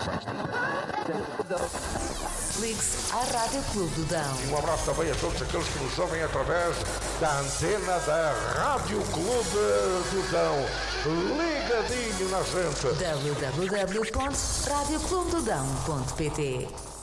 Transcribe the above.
Ligue-se à Rádio Clube do Dão. Um abraço também a todos aqueles que nos ouvem através da antena da Rádio Clube do Dão. Ligadinho na gente. www.radioclubedodão.pt